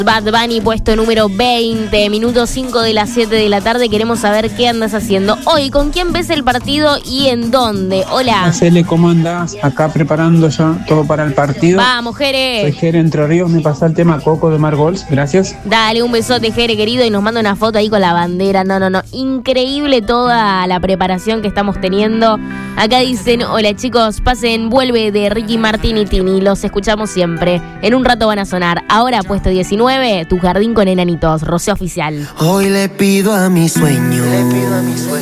Bad Bunny, puesto número 20, minuto 5 de las 7 de la tarde. Queremos saber qué andas haciendo hoy, con quién ves el partido y en dónde. Hola. Cele, ¿cómo andás? Acá preparando ya todo para el partido. Vamos, Jere. Soy Jere Entre Ríos, me pasa el tema Coco de Margols, gracias. Dale, un besote, Jere, querido, y nos manda una foto ahí con la bandera. No. Increíble toda la preparación que estamos teniendo. Acá dicen, hola chicos, pasen, vuelve de Ricky Martin y Tini. Los escuchamos siempre. En un rato van a sonar. Ahora, puesto 19. Tu jardín con enanitos, Rocío Oficial. Hoy le pido a mi sueño